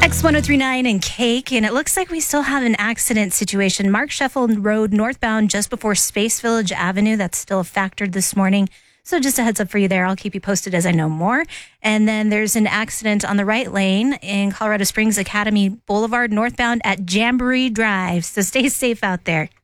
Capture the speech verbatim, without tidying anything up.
X one oh three point nine and Cake, and it looks like we still have an accident situation. Mark Sheffield Road northbound just before Space Village Avenue. That's still a factor this morning. So just a heads up for you there. I'll keep you posted as I know more. And then there's an accident on the right lane in Colorado Springs Academy Boulevard northbound at Jamboree Drive. So stay safe out there.